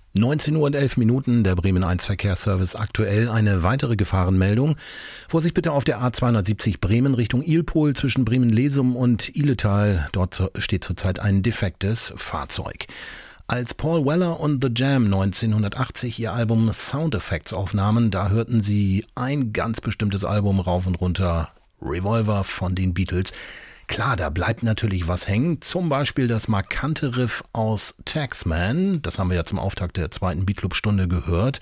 19:11 Uhr, der Bremen 1 Verkehrsservice. Aktuell eine weitere Gefahrenmeldung. Vorsicht bitte auf der A270 Bremen Richtung Ilpol zwischen Bremen-Lesum und Ihletal. Dort steht zurzeit ein defektes Fahrzeug. Als Paul Weller und The Jam 1980 ihr Album Sound Effects aufnahmen, da hörten sie ein ganz bestimmtes Album rauf und runter, Revolver von den Beatles. Klar, da bleibt natürlich was hängen, zum Beispiel das markante Riff aus Taxman, das haben wir ja zum Auftakt der zweiten Beatclub-Stunde gehört,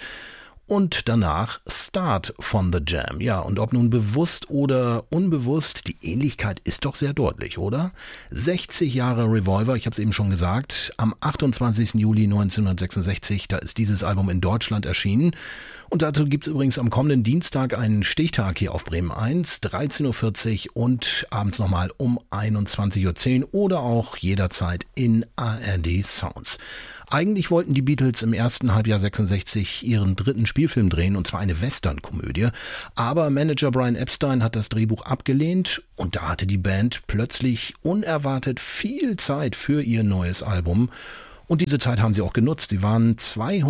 und danach Start von The Jam. Ja, und ob nun bewusst oder unbewusst, die Ähnlichkeit ist doch sehr deutlich, oder? 60 Jahre Revolver, ich habe es eben schon gesagt, am 28. Juli 1966, da ist dieses Album in Deutschland erschienen. Und dazu gibt es übrigens am kommenden Dienstag einen Stichtag hier auf Bremen 1, 13:40 Uhr und abends nochmal um 21:10 Uhr oder auch jederzeit in ARD Sounds. Eigentlich wollten die Beatles im ersten Halbjahr 66 ihren dritten Spielfilm drehen, und zwar eine Western-Komödie. Aber Manager Brian Epstein hat das Drehbuch abgelehnt und da hatte die Band plötzlich unerwartet viel Zeit für ihr neues Album. Und diese Zeit haben sie auch genutzt. Sie waren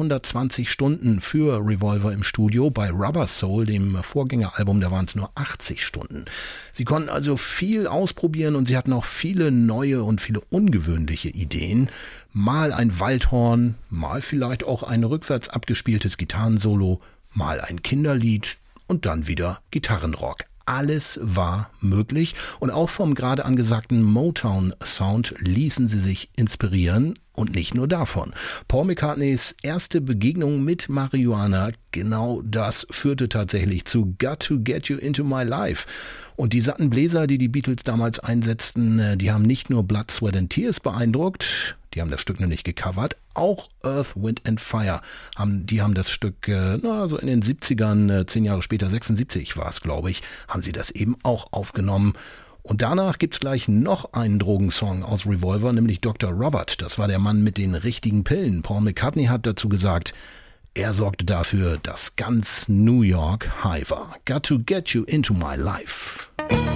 220 Stunden für Revolver im Studio. Bei Rubber Soul, dem Vorgängeralbum, da waren es nur 80 Stunden. Sie konnten also viel ausprobieren und sie hatten auch viele neue und viele ungewöhnliche Ideen. Mal ein Waldhorn, mal vielleicht auch ein rückwärts abgespieltes Gitarrensolo, mal ein Kinderlied und dann wieder Gitarrenrock. Alles war möglich und auch vom gerade angesagten Motown-Sound ließen sie sich inspirieren und nicht nur davon. Paul McCartneys erste Begegnung mit Marihuana, genau das führte tatsächlich zu Got to Get You Into My Life. Und die satten Bläser, die die Beatles damals einsetzten, die haben nicht nur Blood, Sweat and Tears beeindruckt, die haben das Stück noch nicht gecovert, auch Earth, Wind and Fire haben das Stück, so in den 70ern, 10 Jahre später, 76 war es, glaube ich, haben sie das eben auch aufgenommen. Und danach gibt's gleich noch einen Drogensong aus Revolver, nämlich Dr. Robert. Das war der Mann mit den richtigen Pillen. Paul McCartney hat dazu gesagt, er sorgte dafür, dass ganz New York high war. Got to Get You Into My Life.